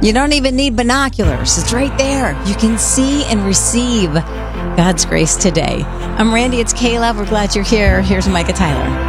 You don't even need binoculars. It's right there. You can see and receive God's grace today. I'm Randy. It's Kayla. We're glad you're here. Here's Micah Tyler.